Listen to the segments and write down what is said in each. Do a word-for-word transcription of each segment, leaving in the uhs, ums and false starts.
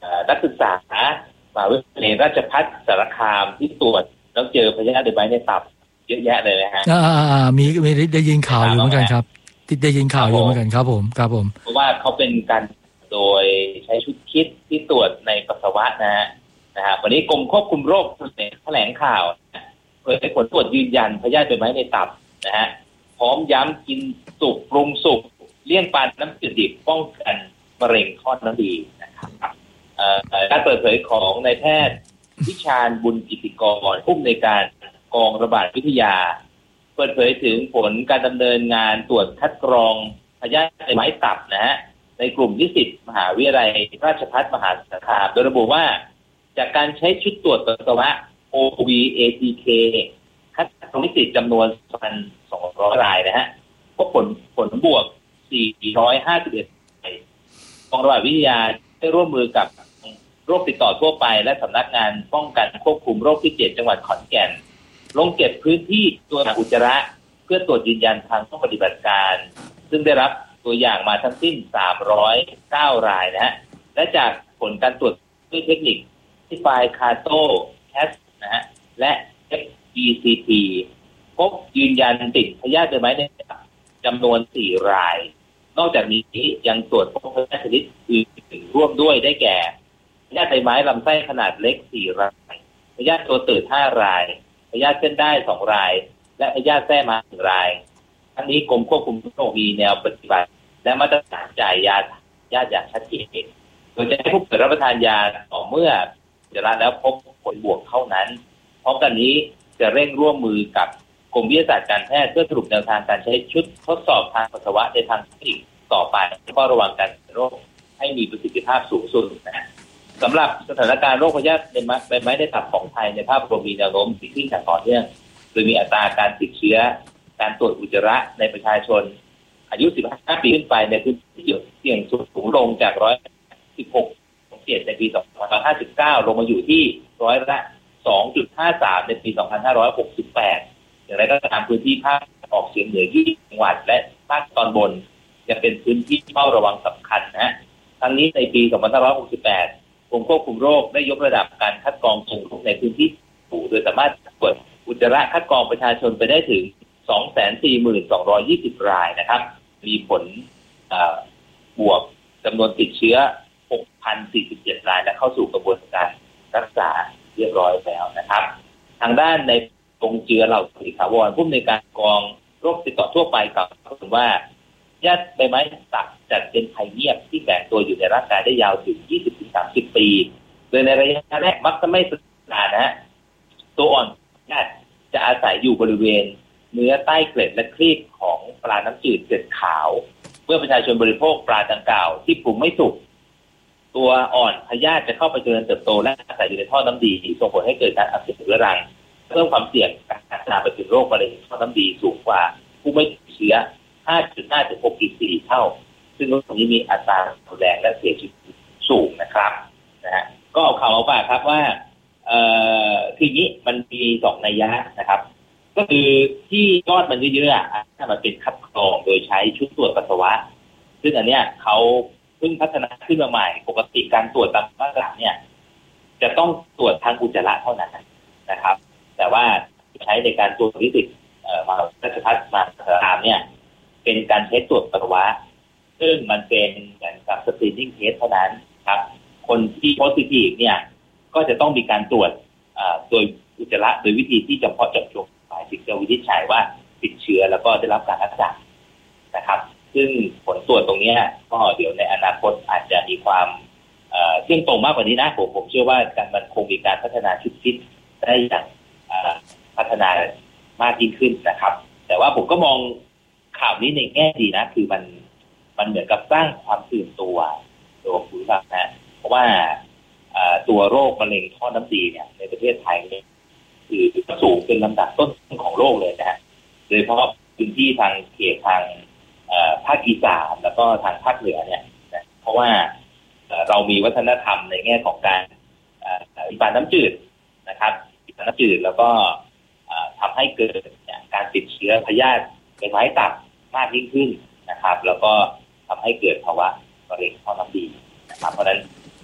นักศึกษามหาวิทยาลัยราชภัฏสารคามที่ตรวจแล้วเจอพยาธิใบไม้ในตับเยอะแยะเลยนะฮะอ่ามีมีได้ยินข่าวอยู่เหมือนกันครับที่ได้ยินข่าวอยู่เหมือนกันครับผมครับผมเพราะว่าเขาเป็นการโดยใช้ชุดคิดที่ตรวจในปัสสาวะนะฮะนะฮะวันนี้กรมควบคุมโรคแถลงข่าวเผยผลตรวจยืนยันพยาธิใบไม้ในตับนะฮะพร้อมย้ำกินสุกปรุงสุกเลี่ยงปานน้ำจืดดิบป้องกันมะเร็งข้อน้ำดีนะครับการเปิดเผยของนายแพทย์วิชาญบุญกิติกรผู้อำนวยการกองระบาดวิทยาเปิดเผยถึงผลการดำเนินงานตรวจคัดกรองพยาธิใบไม้ตับนะฮะในกลุ่มนิสิตมหาวิทยาลัยราชภัฏมหาสารคามโดยระบุว่าจากการใช้ชุดตรวจปัสสาวะ โอ วี เอ ที เค คัดกรองนิสิตจำนวน สองพันสองร้อย รายนะฮะพบผลผลบวกสี่ร้อยห้าสิบเอ็ดรายกองระบาดวิทยาได้ร่วมมือกับโรคติดต่อทั่วไปและสำนักงานป้องกันควบคุมโรคที่เจ็ดจังหวัดขอนแก่นลงเก็บพื้นที่ตัวอย่างอุจจาระเพื่อตรวจยืนยันทางห้องปฏิบัติการซึ่งได้รับตัวอย่างมาทั้งสิ้นสามร้อยเก้ารายนะฮะและจากผลการตรวจด้วยเทคนิคที่ไฟล์คาโต้แคสนะฮะและ เอฟ อี ซี ที พบยืนยันติดพยาธิใบไม้ในตับจำนวนสี่รายนอกจากนี้ยังตรวจพบพยาธิชนิดอื่นร่วมด้วยได้แก่พยาธิใบไม้ลำไส้ขนาดเล็กสี่รายพยาธิตัวตืดห้ารายพยาธิเส้นได้สองรายและพยาธิแทรกมาหนึ่งรายทั้งนี้กรมควบคุมโรคมีแนวปฏิบัติและมาตรฐานจ่ายยาญาติอย่างชัดเจนโดยจะให้ผู้ป่วยรับประทานยาต่อเมื่อจะรับแล้วพบผลบวกเท่านั้นพร้อมกันนี้จะเร่งร่วมมือกับกรมวิทยาศาสตร์การแพทย์เพื่อสรุปแนวทางการใช้ชุดทดสอบทางปัสสาวะในทางเทคนิคต่อไปเพื่อระวังการโรคให้มีประสิทธิภาพสูงสุดนะสำหรับสถานการณ์โรคพยาธิใบไม้ในตับของไทยในภาพรวมมีแนวโน้มดีขึ้นอย่างต่อเนื่องโดยมีอัตราการติดเชื้อการตรวจอุจจาระในประชาชนอายุสิบห้าปีขึ้นไปในพื้นที่เสี่ยงสูงลงจากร้อยสิบหกเจ็ดในปีสองพันห้าร้อยสิบเก้าลงมาอยู่ที่ร้อยละ สองจุดห้าสาม ในปีสองพันห้าร้อยหกสิบแปดอย่างไรก็ตามพื้นที่ภาคออกเฉียงเหนือยี่สิบจังหวัดและภาคตอนบนจะเป็นพื้นที่เฝ้าระวังสำคัญนะทั้งนี้ในปีสองพันห้าร้อยหกสิบแปดกรมควบคุมโรคได้ยกระดับการคัดกรองเชิงรุกในพื้นที่สูงโดยสามารถตรวจอุจจาระคัดกรองประชาชนไปได้ถึง สองแสนสี่หมื่นสองร้อยยี่สิบ รายนะครับมีผลบวกจำนวนติดเชื้อ หกพันสี่สิบเจ็ด รายและเข้าสู่กระบวนการรักษาเรียบร้อยแล้วนะครับทางด้านในกงเจือเหล่าศรีถาวรผู้อำนวยการกองโรคติดต่อทั่วไปกล่าวถึงว่าญาติใบไม้ตับจัดเป็นภัยเงียบที่แฝงตัวอยู่ในร่างกายได้ยาวถึง ยี่สิบถึงสามสิบ ปีโดยในระยะแรกมักจะไม่สุดนานนะตัวอ่อนญาติจะอาศัยอยู่บริเวณเนื้อใต้เกล็ดและครีบของปลาน้ำจืดเกล็ดขาวเมื่อประชาชนบริโภคปลาดังกล่าวที่ปรุงไม่สุกตัวอ่อนพยาธิจะเข้าไปเจริญเติบโตและอาศัยอยู่ในท่อน้ำดีส่งผลให้เกิดการอักเสบเรื้อรังเพิ่มความเสี่ยงการพัฒนาไปถึงโรคมะเร็งท่อน้ำดีสูงกว่าผู้ไม่ติดเชื้อ ห้าจุดห้า ถึง หกจุดสี่ เท่าซึ่งโรคนี้มีอัตรารุนแรงและเสียชีวิตสูงนะครับนะฮะก็เอาข่าวมาฝากครับว่าเอ่อทีนี้มันมีสองนัยยะนะครับก็คือที่ยอดมันเยอะๆอ่ะถ้ามันเป็นคัดกรองโดยใช้ชุดตรวจปัสสาวะซึ่งอันเนี้ยเขาเพิ่งพัฒนาขึ้นมาใหม่ปกติการตรวจตามมาตรฐานเนี่ยจะต้องตรวจทางอุจจาระเท่านั้นนะครับแต่ว่าใช้ในการตรวจนิสิตเอ่อมหาวิทยาลัยราชภัฏมหาสารคามเนี่ยเป็นการใช้ตรวจปัสสาวะซึ่งมันเป็นเหมือนกับสกรีนนิ่งเทสเท่านั้นครับคนที่โพสิทีฟเนี่ยก็จะต้องมีการตรวจโดยอุจจาระโดยวิธีที่เฉพาะเจาะจงหมายถึงจะวินิจฉัยว่าติดเชื้อแล้วก็ได้รับการรักษานะครับซึ่งผลตรวจตรงนี้ก็เดี๋ยวในอนาคตอาจจะมีความเชื่อมตรงมากกว่านี้นะผมผมเชื่อว่าการมันคงมีการพัฒนาชุดคิดได้อย่างพัฒนามากยิ่งขึ้นนะครับแต่ว่าผมก็มองข่าวนี้ในแง่ดีนะคือมันมันเหมือนกับสร้างความตื่นตัวตัวผู้ฟังนะเพราะว่าตัวโรคมะเร็งท่อน้ำดีเนี่ยในประเทศไทยเนี่ยคือสูงเป็นลำดับต้นของโลกเลยนะฮะโดยเฉพาะพื้นที่ทางเขตทางภาคอีสานแล้วก็ทางภาคเหนือเนี่ยนะเพราะว่าเรามีวัฒนธรรมในแง่ของการกินปลาน้ำจืดนะครับกินปลาน้ำจืดแล้วก็ทำให้เกิดการติดเชื้อพยาธิใบไม้ตับมากยิ่งขึ้นนะครับแล้วก็ทำให้เกิดภาวะมะเร็งท่อน้ำดีนะครับเพราะฉะนั้นก็ควรต้อง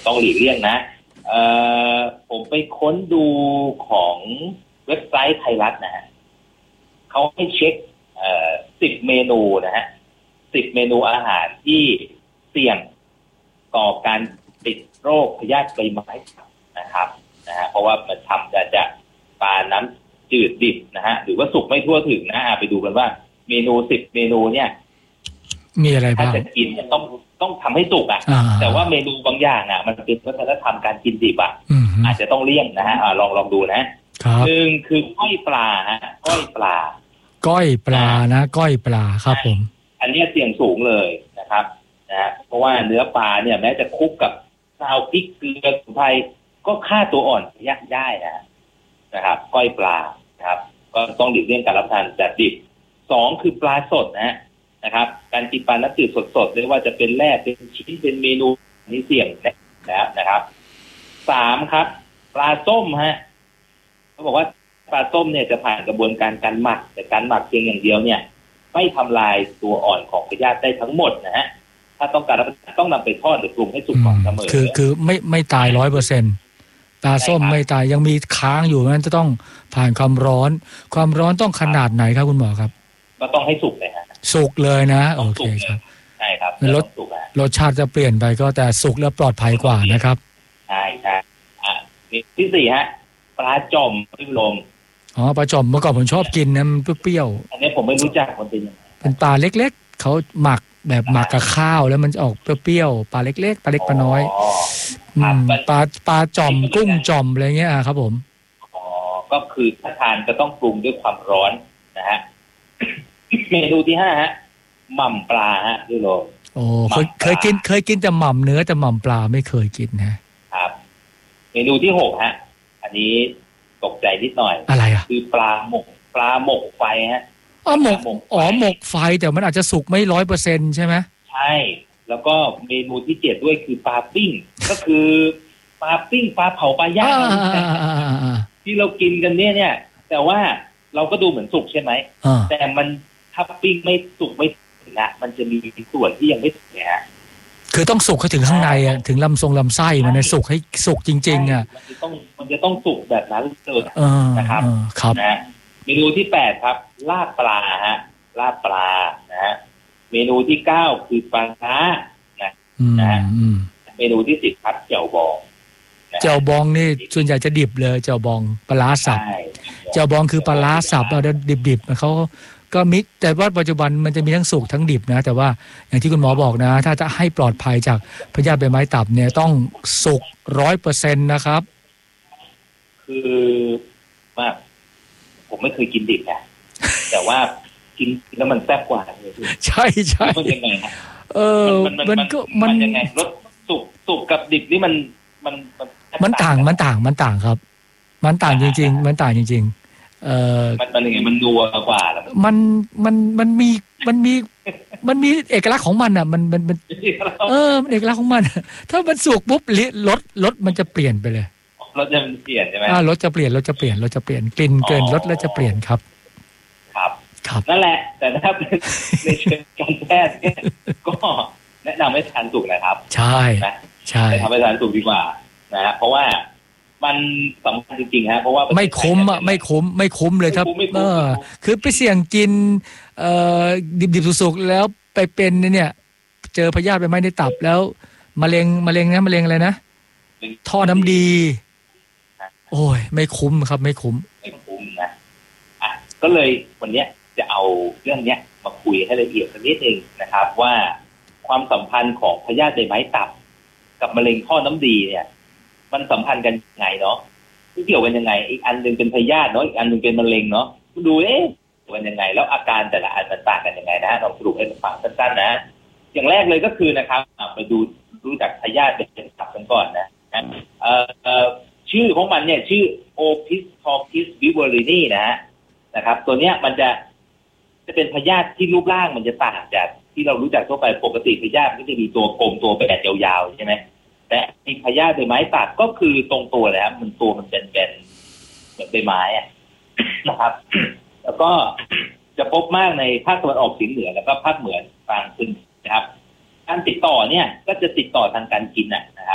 ต้องหลีกเลี่ยงนะเอ่อผมไปค้นดูของเว็บไซต์ไทยรัฐนะฮะเขาให้เช็คเอ่อสิบเมนูนะฮะสิบเมนูอาหารที่เสี่ยงต่อการติดโรคพยาธิใบไม้นะครับนะฮะเพราะว่ามันทำจะจะปลาน้ำจืดดิบนะฮะหรือว่าสุกไม่ทั่วถึงนะฮะไปดูกันว่าเมนูสิบเมนูเนี่ยมีอะไรบ้างถ้าจะกินเนี่ยต้องต้องทำให้สุกอ่ะแต่ว่าเมนูบางอย่างอ่ะมันเป็นวัฒนธรรมการกินดิบอ่ะอาจจะต้องเลี่ยงนะฮะลองลองดูนะหนึ่งคือก้อยปลาฮะก้อยปลาก้อยปลานะก้อยปลาครับผมอันนี้เสี่ยงสูงเลยนะครับนะเพราะว่าเนื้อปลาเนี่ยแม้จะคลุกกับซาวพริกเกลือสมุนไพรก็ฆ่าตัวอ่อนยากได้นะนะครับก้อยปลานะครับก็ต้องหลีกเลี่ยงการรับประทานแบบดิบสองคือปลาสดนะนะครับการกินปลาน้ำจืดสดๆไม่ว่าจะเป็นแร่เป็นชิ้นเป็นเมนูนี้เสี่ยงแล้วนะครับสามครับปลาส้มฮะเขาบอกว่าปลาส้มเนี่ยจะผ่านกระบวนการการหมักแต่การหมักเพียงอย่างเดียวเนี่ยไม่ทำลายตัวอ่อนของพยาธิได้ทั้งหมดนะฮะถ้าต้องการต้องนำไปทอดหรือปรุงให้สุกก่อนเสมอคือคือไม่ไม่ตายร้อยเปอร์เซ็นต์ปลาส้มไม่ตายยังมีค้างอยู่นั้นจะต้องผ่านความร้อนความร้อนต้องขนาดไหนครับคุณหมอครับก็ต้องให้สุกเลยฮะสุกเลยนะโอเคครับใช่ครับรสรสชาติจะเปลี่ยนไปก็แต่สุกแล้วปลอดภัยกว่านะครับใช่ใช่อ่ะที่สี่ฮะปลาจอมพี่ลมอ๋อปลาจอมเมื่อก่อนผมชอบกินนะมันเปรี้ยวอันนี้ผมไม่รู้จักมันเป็นยังไงเป็นปลาเล็กๆเขาหมักแบบหมักกับข้าวแล้วมันจะออกเปรี้ยวๆปลาเล็กๆปลาเล็กปลาน้อยปลาปลาจอมกุ้งจอมอะไรเงี้ยครับผมอ๋อก็คือถ้าทานก็ต้องปรุงด้วยความร้อนนะฮะเมนูที่ห้าฮะหม่ำปลาฮะพี่โลโอ้เคยเคยกินเคยกินแต่หม่ำเนื้อแต่หม่ำปลาไม่เคยกินนะครับเมนูที่หกฮะอันนี้ตกใจนิดหน่อยอะไรอ่ะคือปลาหมกปลาหมกไฟฮะอ๋อหมกอ๋อหมกไฟแต่มันอาจจะสุกไม่ร้อยเปอร์เซ็นต์ใช่ไหมใช่แล้วก็เมนูที่เจ็ดด้วยคือปลาปิ้งก็คือปลาปิ้งปลาเผาปลาย่างที่เรากินกันเนี่ยเนี่ยแต่ว่าเราก็ดูเหมือนสุกใช่ไหมแต่มันถ้าปิ้งไม่สุกไม่ถึงนะมันจะมีส่วนที่ยังไม่สุกเนี่ยคือต้องสุกให้ถึงข้างในอ่ะถึงลำทรงลำไส้มันสุกให้สุกจริงๆอ่ะมันจะต้องมันจะต้องสุกแบบนั้นเลยนะครับครับนะเมนูที่แปดครับลาบปลาฮะลาบปลานะฮะเมนูที่เก้าคือปลาร้านะนะเมนูที่สิบครับเจียวบองเจียวบองนี่ส่วนใหญ่จะดิบเลยเจียวบองปลาร้าสับเจียวบองคือปลาร้าสับเอาดิบๆเขาก็มิแต่ว่าปัจจุบันมันจะมีทั้งสุกทั้งดิบนะแต่ว่าอย่างที่คุณหมอบอกนะถ้าจะให้ปลอดภัยจากพยาธิใบไม้ตับเนี่ยต้องสุกร้อยเปอร์เซ็นต์นะครับคือว่าผมไม่เคยกินดิบนะแต่ว่ากินแล้วมันแซ่บกว่าใช่ใช่มันยังไงนะเออมันก็มันยังไงรสสุกสุกกับดิบนี่มันมันมันต่างมันต่างมันต่างครับมันต่างจริงๆมันต่างจริงๆเออมันมันยังไงมันนัวกว่ามันมันมันมีมันมีมันมีเอกลักษณ์ของมันอ่ะมันมันมันเออมันเอกลักษณ์ของมันถ้ามันสุกปุ๊บรสรสมันจะเปลี่ยนไปเลยรสจะเปลี่ยนใช่ไหมอ่ารสจะเปลี่ยนรสจะเปลี่ยนรสจะเปลี่ยนกลิ่นเกินรสแล้วจะเปลี่ยนครับครับครับนั่นแหละแต่ถ้าเป็นในเชิงการแพทย์ก็แนะนำให้ทานสุกนะครับใช่นะใช่ทำให้ทานสุกดีกว่านะฮะเพราะว่ามันสำคัญจริงๆฮะเพราะว่าไม่คุ้มอ่ะไม่คุ้มไม่คุ้มเลยครับเออคือไปเสี่ยงกินเอ่อดิบๆสุกๆแล้วไปเป็นเนี่ยเจอพยาธิใบไม้ในตับแล้วมะเร็งมะเร็งนะมะเร็งอะไรนะท่อน้ำดีโอ้ยไม่คุ้มครับไม่คุ้มไม่คุ้มนะอ่ะก็เลยวันนี้จะเอาเรื่องเนี้ยมาคุยให้ละเอียดสักนิดนึงนะครับว่าความสัมพันธ์ของพยาธิใบไม้ตับกับมะเร็งท่อน้ำดีเนี่ยมันสัมพันธ์กันยังไงเนาะเกี่ยวกันยังไงอีกอันนึงเป็นพยาธิเนาะอีกอันนึงเป็นมะเร็งเนาะดูเอ๊ะมันยังไงแล้วอาการแต่ละอันมันต่างกันยังไงนะเราสรุปให้ฟังสั้นๆนะอย่างแรกเลยก็คือนะครับไปดูรู้จักพยาธิเป็นตับกันก่อนนะเอ่อชื่อของมันเนี่ยชื่อ Opisthopis viverrini นะฮะนะครับตัวเนี้ยมันจะจะเป็นพยาธิที่รูปร่างมันจะต่างจากที่เรารู้จักทั่วไปปกติพยาธิมันจะมีตัวกลมตัวแบนยาวๆใช่ไหมแต่มีพยาธิใบไม้ตัดก็คือตรงตัวเลยครับมันตัวมันเป็นเป็นเหมือนใบไม้อะนะครับแล้วก็จะพบมากในภาคตะวันออกเฉียงเหนือแล้วก็ภาคเหนือกลางขึ้นนะครับการติดต่อเนี่ยก็จะติดต่อทางการกินนะครับ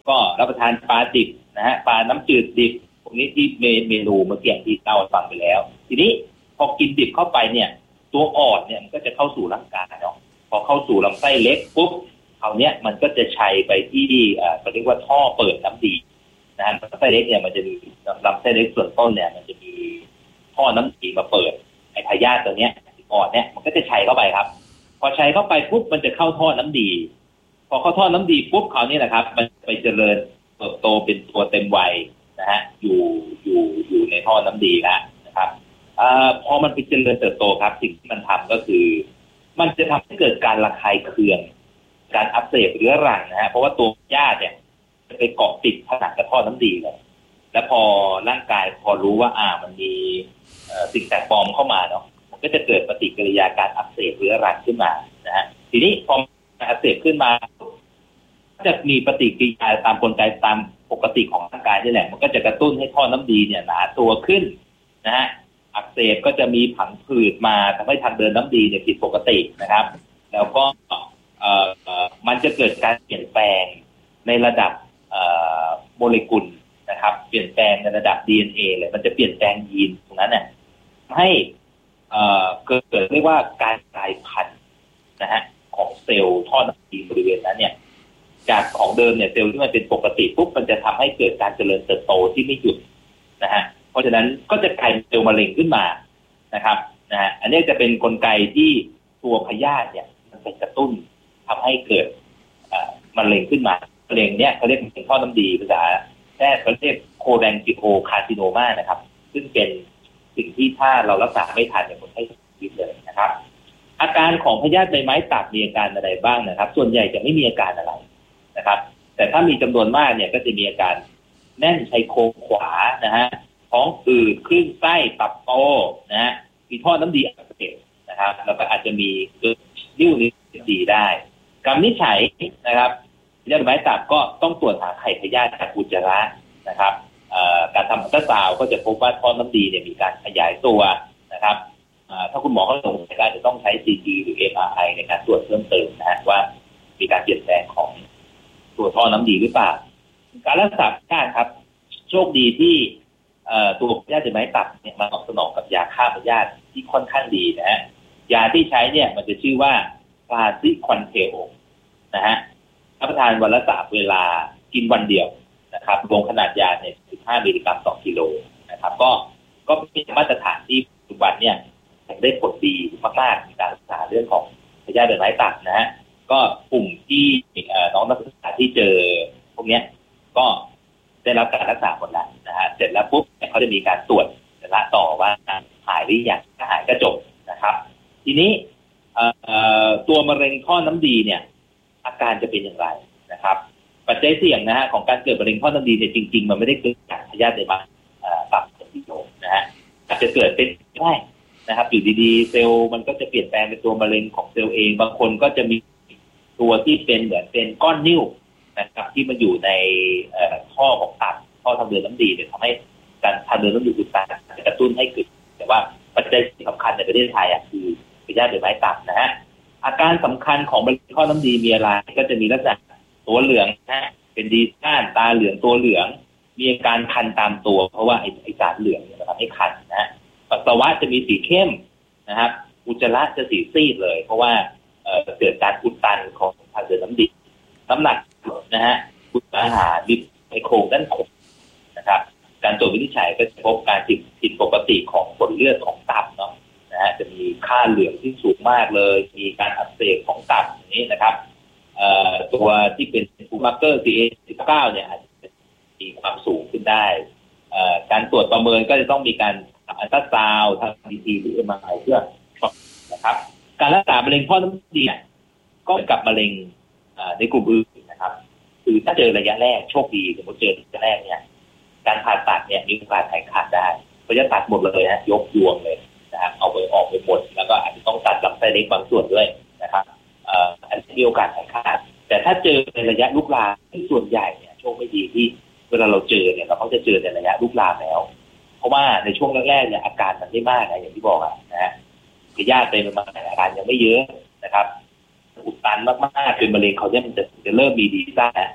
ก็รับประทานปลาดิบนะฮะปลาน้ำจืดดิบพวกนี้ที่เมนูเมื่อกี้ที่เล่าฟังไปแล้วทีนี้พอกินดิบเข้าไปเนี่ยตัวอ่อนเนี่ยมันก็จะเข้าสู่ร่างกายเนาะพอเข้าสู่ลำไส้เล็กปุ๊บคราวนี้มันก็จะชัยไปที่เอ่อเรียกว่าท่อเปิดน้ำดีนะฮะลำไส้เล็กเนี่ยมันจะมีลำไส้เล็กส่วนต้นเนี่ยมันจะมีท่อน้ำดีมาเปิดไอ้พยาธิตัวเนี้ยอ่อนเนี่ยมันก็จะชัยเข้าไปครับพอชัยเข้าไปปุ๊บมันจะเข้าท่อน้ำดีพอเข้าท่อน้ำดีปุ๊บคราวนี้แหละครับมันไปเจริญเติบโตเป็นตัวเต็มวัยนะฮะอยู่อยู่อยู่ในท่อน้ำดีแล้วนะครับอ่าพอมันไปเจริญเติบโตครับสิ่งที่มันทำก็คือมันจะทำให้เกิดการระคายเคืองการอักเสบเรื้อรังนะฮะเพราะว่าตัวหญ้าเนี่ยจะไปเกาะติดผนังกระท่อน้ำดีเลยแล้วพอร่างกายพอรู้ว่าอ่ามันมีสิ่งแปลกปลอมเข้ามาเนาะมันก็จะเกิดปฏิกิริยาการอักเสบเรื้อรังขึ้นมานะฮะทีนี้พออักเสบขึ้นมาจะมีปฏิกิริยาตามกลไกตามปกติของร่างกายนี่แหละมันก็จะกระตุ้นให้ท่อน้ำดีเนี่ยหนาตัวขึ้นนะฮะอักเสบก็จะมีผังผืดมาทำให้ทางเดินน้ำดีเนี่ยผิดปกตินะครับแล้วก็เอ่อมันจะเกิดการเปลี่ยนแปลงในระดับโมเลกุลนะครับเปลี่ยนแปลงในระดับ ดี เอ็น เอ เลยมันจะเปลี่ยนแปลงยีนตรงนั้นเนี่ยให้เอ่อเกิดเรียกว่าการกลายพันธุ์นะฮะของเซลล์ท่อน้ำดีบริเวณนั้นเนี่ยจากของเดิมเนี่ยเซลล์ที่มันเป็นปกติปุ๊บมันจะทำให้เกิดการเจริญเติบโตที่ไม่หยุดนะฮะเพราะฉะนั้นก็จะกลายเป็นเซลล์มะเร็งขึ้นมานะครับนะฮะอันนี้จะเป็นกลไกที่ตัวพยาธิเนี่ยมันเป็นกระตุ้นทำให้เกิดมะเร็งขึ้นมามะเร็งเนี่ยเขาเรียกเป็นท่อน้ำดีภาษาแพทย์เขาเรียกโคแดงจิโอคาร์ซิโนมานะครับซึ่งเป็นสิ่งที่ถ้าเรารักษาไม่ทันเนี่ยคนไข้เสียชีวิตเลยนะครับอาการของพยาธิใบไม้ตับมีอาการอะไรบ้างนะครับส่วนใหญ่จะไม่มีอาการอะไรนะครับแต่ถ้ามีจำนวนมากเนี่ยก็จะมีอาการแน่นชายโครงขวานะฮะท้องอืดคลื่นไส้ตับโตนะฮะมีท่อน้ำดีอักเสบนะครับแล้วก็อาจจะมีเกิดนิ่วนิ้วดีได้การวินิจฉัยนะครับพยาธิใบไม้ตับก็ต้องตรวจหาไข่พยาธิจากอุจจาระนะครับการทำอัลตราซาวด์ก็จะพบว่าท่อน้ำดีเนี่ยมีการขยายตัวนะครับถ้าคุณหมอเขาสงสัยก็จะต้องใช้ ซี ที หรือ เอ็ม อาร์ ไอ ในการตรวจเพิ่มเติมนะฮะว่ามีการเปลี่ยนแปลงของตัวท่อน้ำดีหรือเปล่าการรักษาพยาธิครับโชคดีที่ตัวพยาธิใบไม้ตับเนี่ยมาตอบสนองกับยาฆ่าพยาธิที่ค่อนข้างดีนะฮะยาที่ใช้เนี่ยมันจะชื่อว่าพลาซิคอนเทลนะฮะรับประทานวันละสามเวลากินวันเดียวนะครับรวมขนาดยาเนี่ยสิบห้ามิลลิกรัมต่อกิโลนะครับก็ก็เป็นมาตรฐานที่ปัจจุบันเนี่ยได้ผลดีมากๆในการรักษาเรื่องของพยาธิใบไม้ตับนะฮะก็กลุ่มที่น้องนักศึกษาที่เจอพวกนี้ก็ได้รับการรักษาหมดแล้วนะฮะเสร็จแล้วปุ๊บเขาจะมีการตรวจละต่อว่าหายหรือยังหายก็จบนะครับทีนี้ตัวมะเร็งท่อน้ำดีเนี่ยอาการจะเป็นอย่างไรนะครับปัจจัยเสี่ยงนะฮะของการเกิดมะเร็งท่อน้ำดีเนี่ยจริงๆมันไม่ได้เกิดจากพยาธิใบไม้ตับอย่างที่โยมนะฮะอาจจะเกิดเป็นได้นะครับอยู่ดีๆเซลล์มันก็จะเปลี่ยนแปลงเป็นตัวมะเร็งของเซลล์เองบางคนก็จะมีตัวที่เป็นเหมือนเป็นก้อนนิ่วนะครับที่มันอยู่ในท่อของตับท่อทางเดินน้ำดีเนี่ยทำให้การทางเดินน้ำดีอุดตันกระตุ้นให้เกิดแต่ว่าปัจจัยสำคัญในประเทศไทยอ่ะคือพยาธิใบไม้ตับนะฮะอาการสำคัญของมะเร็งท่อน้ำดีมีอะไรก็จะมีลักษณะตัวเหลืองนะเป็นดีซ่านตาเหลืองตัวเหลืองมีอาการคันตามตัวเพราะว่าไอไอสารเหลืองเนี่ยมันทำให้คันนะฮะปัสสาวะจะมีสีเข้มนะครับอุจจาระจะสีซีดเลยเพราะว่าเอ่อเกิดการอุดตันของทางเดินน้ำดีน้ำหนักนะฮะอุดอาหารดิบในโครงด้านขวานะครับการตรวจวินิจฉัยก็จะพบการผิดผิดปกติของผลเลือดของตับเนาะนะฮะจะมีค่าเหลืองที่สูงมากเลยมีการอักเสบของตับอย่างนี้นะครับเอ่อตัวที่เป็นฟูมาร์เกอร์ ซี เอ สิบเก้า เนี่ยอาจจะมีความสูงขึ้นได้เอ่อการตรวจประเมินก็จะต้องมีการทำอัลตราซาวด์ทาง ซี ที หรือ เอ็ม อาร์ ไอ เพื่อนะครับการรักษามะเร็งท่อน้ำดีก็เหมือนกับมะเร็งในกลุ่มอื่นนะครับคือถ้าเจอระยะแรกโชคดีสมมติเจอระยะแรกเนี่ยการผ่าตัดเนี่ยมีโอกาสหายขาดได้เพราะจะตัดหมดเลยฮะยกยวงเลยนะครับเอาไปออกไปหมดแล้วก็อาจจะต้องตัดลำไส้เล็กบางส่วนด้วยนะครับอันนี้มีโอกาสหายขาดแต่ถ้าเจอในระยะลุกลามที่ส่วนใหญ่เนี่ยโชคไม่ดีที่เวลาเราเจอเนี่ยเราก็จะเจอในระยะลุกลามแล้วเพราะว่าในช่วงแรกๆเนี่ยอาการมันไม่มากนะอย่างที่บอกอะนะฮะพยาธิเป็นมาอาการยังไม่เยอะนะครับอุดตันมากๆเป็นมะเร็งเขาเนี่ยมันจะจะเริ่มมีดีซ่า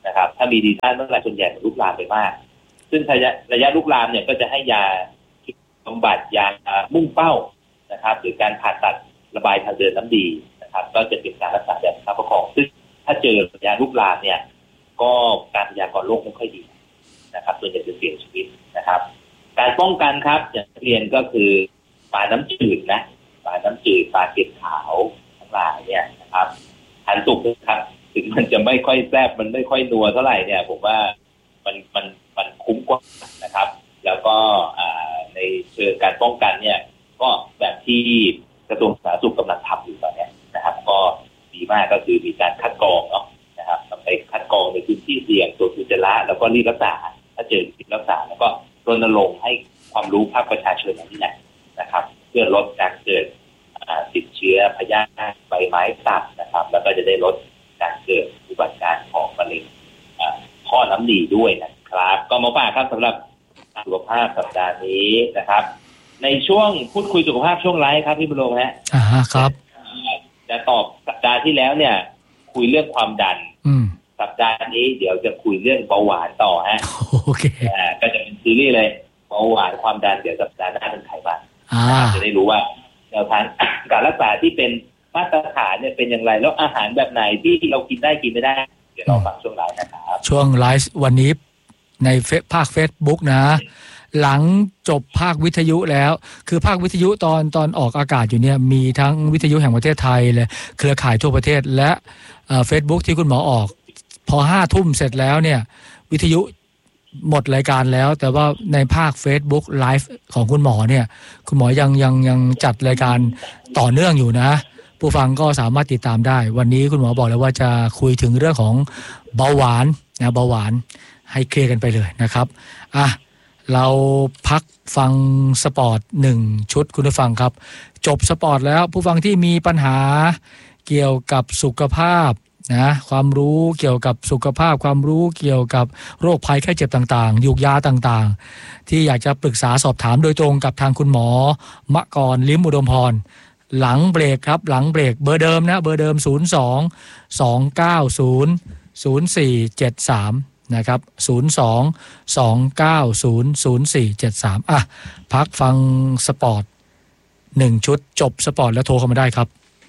นะครับถ้ามีดีท่านเมื่อไหร่ส่วนใหญ่มันลุกลามไปมากซึ่งระยะระยะลุกลามเนี่ยก็จะให้ยาบำบัดยามุ่งเป้านะครับหรือการผ่าตัดระบายทางเดินน้ำดีนะครับก็จะเป็นการรักษาแบบประคองซึ่งถ้าเจอระยะลุกลามเนี่ยก็การพยากรณ์โรคไม่ค่อยดีนะครับส่วนใหญ่จะเสี่ยงชีวิตนะครับการป้องกันครับอย่างเรียนก็คือปลาน้ำจืดนะปลาน้ำจืดปลาเกล็ดขาวทั้งหลายเนี่ยนะครับทานสุกนะครับถึงมันจะไม่ค่อยแซ่บมันไม่ค่อยนัวเท่าไหร่เนี่ยผมว่ามันมันมันคุ้มกว่านะครับแล้วก็ในเชิงการป้องกันเนี่ยก็แบบที่กระทรวงสาธารณสุขกำลังทำอยู่ตอนนี้นะครับก็ดีมากก็คือมีการคัดกรองเนาะนะครับไปคัดกรองในพื้นที่เสี่ยงตัวอุจจาระแล้วก็รีบรักษาถ้าเจอรีบรักษาแล้วก็รณรงค์ให้ความรู้ภาคประชาชนนี่แหละนะครับเพื่อลดการเกิดติดเชื้อพยาธิใบไม้ตับนะครับแล้วก็จะได้ลดการเกิดอุบัติการของมะเร็งท่อน้ำดีด้วยนะครับก็มาฝากครับสำหรับสุขภาพสัปดาห์นี้นะครับในช่วงพูดคุยสุขภาพช่วงไลฟ์ครับพี่บุญรงค์ฮะอ่าครับจะตอบสัปดาห์ที่แล้วเนี่ยคุยเรื่องความดันสัปดาห์นี้เดี๋ยวจะคุยเรื่องเบาหวานต่อฮะโอเคอ่าก็จะเป็นซีรีส์เลยเบาหวานความดันเดี๋ยวสัปดาห์หน้าเป็นไขมันจะได้รู้ว่าแนวทางการรักษาที่เป็นมาตรฐานเนี่ยเป็นอย่างไรแล้วอาหารแบบไหนที่เรากินได้กินไม่ได้เดี๋ยวเราฟังช่วงไลฟ์นะครับช่วงไลฟ์วันนี้ในภาค Facebook นะหลังจบภาควิทยุแล้วคือภาควิทยุตอนตอนออกอากาศอยู่เนี่ยมีทั้งวิทยุแห่งประเทศไทยเลยเครือข่ายทั่วประเทศและเอ่อ Facebook ที่คุณหมอออกพอห้าทุ่มเสร็จแล้วเนี่ยวิทยุหมดรายการแล้วแต่ว่าในภาค Facebook Live ของคุณหมอเนี่ยคุณหมอยังยังยังจัดรายการต่อเนื่องอยู่นะผู้ฟังก็สามารถติดตามได้วันนี้คุณหมอบอกแล้วว่าจะคุยถึงเรื่องของเบาหวานนะเบาหวานให้เคลียร์กันไปเลยนะครับอ่ะเราพักฟังสปอร์ตหนึ่งชุดคุณผู้ฟังครับจบสปอร์ตแล้วผู้ฟังที่มีปัญหาเกี่ยวกับสุขภาพนะความรู้เกี่ยวกับสุขภาพความรู้เกี่ยวกับโรคภัยไข้เจ็บต่างๆยุกยาต่างๆที่อยากจะปรึกษาสอบถามโดยตรงกับทางคุณหมอมกรลิ้มอุดมพรหลังเบรกครับหลังเบรกเบอร์เดิมนะเบอร์เดิมศูนย์ สอง สอง เก้า ศูนย์ ศูนย์ สี่ เจ็ด สามนะครับศูนย์ สอง สอง เก้า ศูนย์ ศูนย์ สี่ เจ็ด สามอ่ะพักฟังสปอร์ตหนึ่งชุดจบสปอร์ตแล้วโทรเข้ามาได้ครับ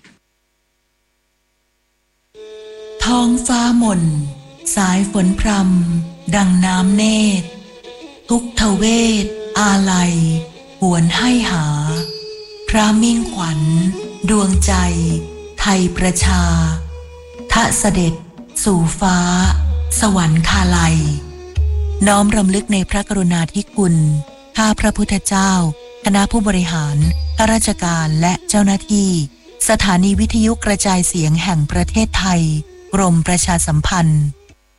ท้องฟ้ามนสายฝนพรำดังน้ำเนตรทุกทเวทอาลัยหวนให้หาพระมิ่งขวัญดวงใจไทยประชาทะเสด็จสู่ฟ้าสวรรคาลัยน้อมรำลึกในพระกรุณาธิคุณข้าพระพุทธเจ้าคณะผู้บริหารข้าราชการและเจ้าหน้าที่สถานีวิทยุกระจายเสียงแห่งประเทศไทยกรมประชาสัมพันธ์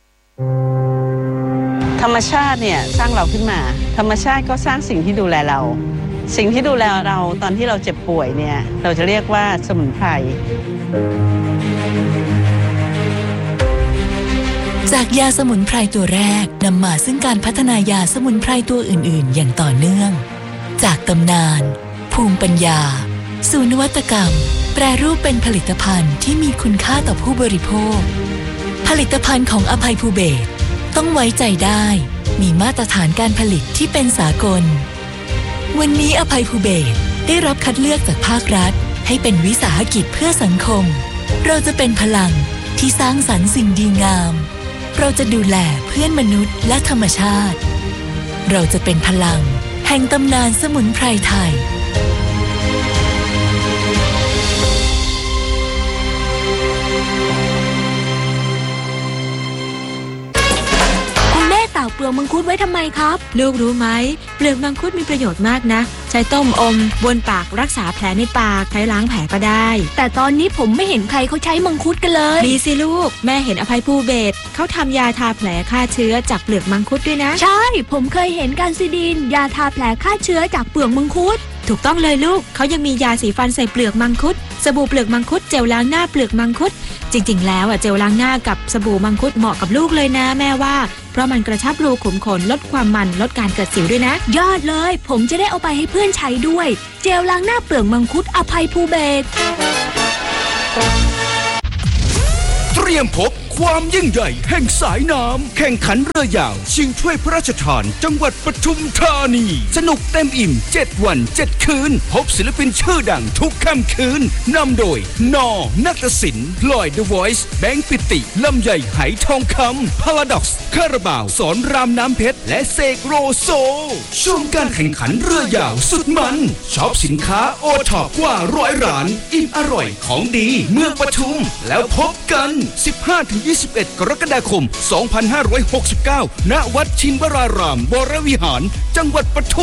ธรรมชาติเนี่ยสร้างเราขึ้นมาธรรมชาติก็สร้างสิ่งที่ดูแลเราสิ่งที่ดูแลเราตอนที่เราเจ็บป่วยเนี่ยเราจะเรียกว่าสมุนไพรจากยาสมุนไพรตัวแรกนำมาซึ่งการพัฒนายาสมุนไพรตัวอื่นๆอย่างต่อเนื่องจากตำนานภูมิปัญญาสู่นวัตกรรมแปรรูปเป็นผลิตภัณฑ์ที่มีคุณค่าต่อผู้บริโภคผลิตภัณฑ์ของอภัยภูเบศรต้องไว้ใจได้มีมาตรฐานการผลิตที่เป็นสากลวันนี้อภัยภูเบศรได้รับคัดเลือกจากภาครัฐให้เป็นวิสาหกิจเพื่อสังคมเราจะเป็นพลังที่สร้างสรรค์สิ่งดีงามเราจะดูแลเพื่อนมนุษย์และธรรมชาติเราจะเป็นพลังแห่งตำนานสมุนไพรไทยเต่าเปลือกมังคุดไว้ทำไมครับลูกรู้ไหมเปลือกมังคุดมีประโยชน์มากนะใช้ต้มอมบนปากรักษาแผลในปากใช้ล้างแผลก็ได้แต่ตอนนี้ผมไม่เห็นใครเขาใช้มังคุดกันเลยมีสิลูกแม่เห็นอภัยภูเบศรเขาทำยาทาแผลฆ่าเชื้อจากเปลือกมังคุดด้วยนะใช่ผมเคยเห็นการซิดินยาทาแผลฆ่าเชื้อจากเปลือกมังคุดถูกต้องเลยลูกเขายังมียาสีฟันใส่เปลือกมังคุดสบู่เปลือกมังคุดเจลล้างหน้าเปลือกมังคุดจริงๆแล้วอ่ะเจลล้างหน้ากับสบู่มังคุดเหมาะกับลูกเลยนะแม่ว่าเพราะมันกระชับรูขุมขนลดความมันลดการเกิดสิวด้วยนะยอดเลยผมจะได้เอาไปให้เพื่อนใช้ด้วยเจลล้างหน้าเปลือกมังคุดอภัยภูเบศรเตรียมพบความยิ่งใหญ่แห่งสายน้ำแข่งขันเรือยาวชิงถ้วยพระราชทานจังหวัดปทุมธานีสนุกเต็มอิ่มเจ็ดวันเจ็ดคืนพบศิลปินชื่อดังทุกค่ำคืนนำโดยนอนักศิลป์ลอย The Voice แบงค์ปิติลำใหญ่ไหทองคำ Paradox คาราบาวสอนรามน้ำเพชรและเสกโรโซชมการแข่งขันเรือยาวสุดมันช็อปสินค้าโอท็อปกว่าร้อยร้านอิ่มอร่อยของดีเมืองปทุมแล้วพบกัน สิบห้าถึงยี่สิบเอ็ด กรกฎาคม สองพันห้าร้อยหกสิบเก้า ณ วัดชินวรารามวรวิหารจังหวัดปทุม